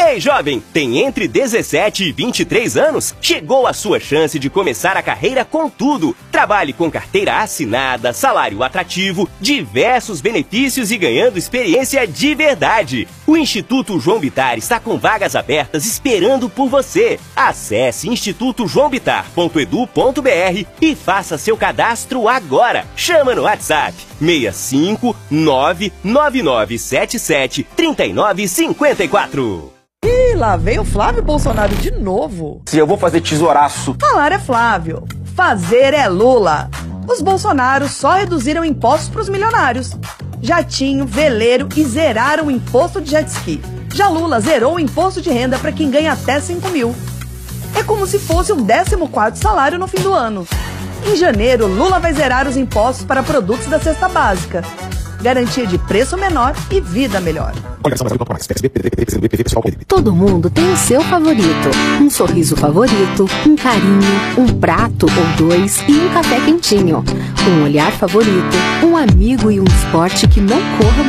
Ei, jovem, tem entre 17 e 23 anos? Chegou a sua chance de começar a carreira com tudo. Trabalhe com carteira assinada, salário atrativo, diversos benefícios e ganhando experiência de verdade. O Instituto João Bittar está com vagas abertas esperando por você. Acesse institutojoãobitar.edu.br e faça seu cadastro agora. Chama no WhatsApp 65999773954. Ih, lá vem o Flávio Bolsonaro de novo. Se eu vou fazer tesouraço. Falar é Flávio, fazer é Lula. Os Bolsonaros só reduziram impostos para os milionários. Jatinho, veleiro e zeraram o imposto de jet ski. Já Lula zerou o imposto de renda para quem ganha até 5 mil. É como se fosse o 14º salário no fim do ano. Em janeiro, Lula vai zerar os impostos para produtos da cesta básica. Garantia de preço menor e vida melhor. Todo mundo tem o seu favorito. Um sorriso favorito, um carinho, um prato ou dois e um café quentinho. Um olhar favorito, um amigo e um esporte que não corra